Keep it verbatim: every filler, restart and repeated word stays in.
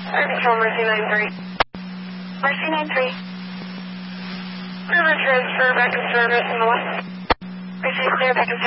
Air Control Mercy nine three. Mercy nine three. River transfer back in service in the west. Receive clear back in service.